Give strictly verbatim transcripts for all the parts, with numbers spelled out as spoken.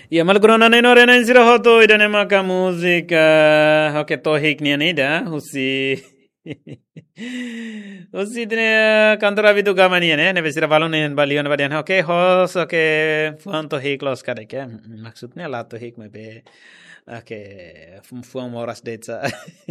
Ya malgrona ne nore na insira hoto ida ne maka música hoke tohik ni anida husi husi dine kantora vitu gamani ne ne besira balon ne balion badian hoke hos hoke fuan tohik los kade ke maksudnya la tohik me be oke fuan moras detsa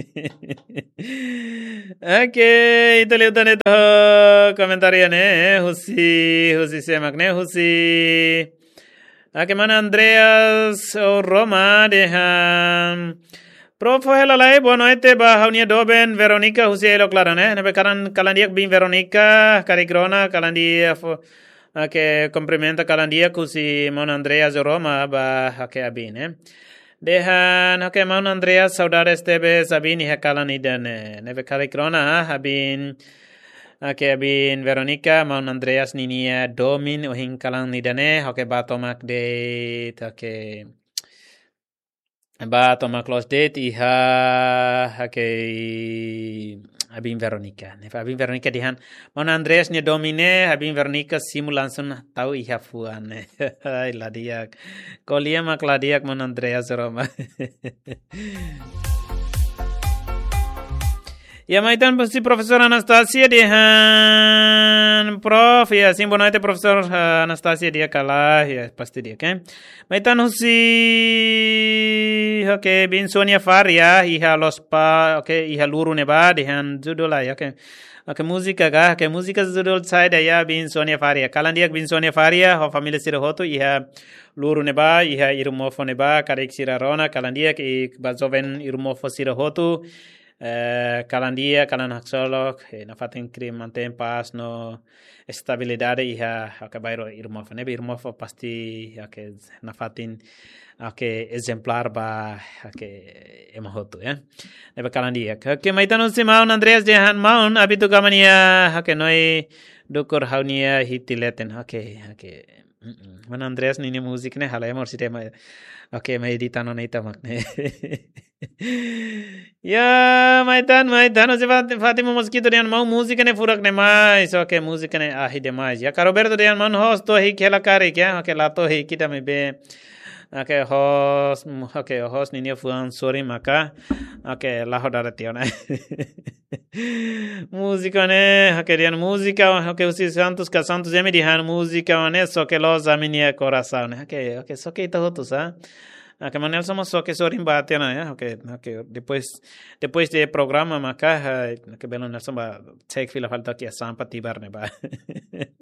oke itu liutan itu komentarian ne husi husi semak ne husi Ake mana Andreas o Roma dehan Profo hela lai bono ete ba haunia doben Veronica husi elo clarane nebe karan kalandiak bin Veronica karigrona kalandia fo ake complimenta kalandia kusi mon Andreas o Roma ba ake abine dehan ake mon Andreas saudades tebe sabini hakalani dane nebe karigrona abin Oke, abin Veronica, maun Andreas ninia domin uhin kalang nidane, oke ba tomak date, oke ba tomak close date iha, oke abin Veronica. Nef abin Veronica dihan, maun Andreas ni domine, abin Veronica simu langsung tahu iha fuan. Hai ladiak, kolia mak ladiak maun Andreas Roma. Ya maitan si Profesor Anastasia dihan Prof ya simbo naite Profesor Anastasia dia kalah ya pasti dia kan. Maitan husi oke bin Sonia Faria iha lospa oke iha luru neba dihan judul ya oke. Oke musika ga oke musika judul side ya bin Sonia Faria. Kalan dia bin Sonia Faria ho família sira hotu iha luru neba iha irumofo neba karik sira rona kalan dia ki bazoven irumofo sira hotu. Uh, kalan dia kalan haksolok eh, nafatin krim mantém paz no estabilidade iha aka bairo irmofo nebe irmofo pasti ake nafatin ake exemplar ba ake emohotu ya nebe kalan dia ke maitan si maun Andreas dehan maun abitu gamania ake noi dukur haunia hitileten ake ake man Andreas nini musik ne halai mor site ma oke mai editano nei tamak ne Ya maitan maitan o Fatima mosquito dean mau música ne furak ne mais oke música ne ahi demais ya Roberto dean man host to hi khela kare kya oke lato hi kita me be oke host oke host ni ne fuan sorry maka oke la hodara tiona música ne oke dean música oke usi santos ka santos emi dean música ne so que los aminia coração ne oke oke so que ita hotu sa Oke, Manel somos só que sorim bate na ya. Oke, oke. Depois depois de programa maka, oke belum Nelson ba take fila falta que a sampa tibar ne ba.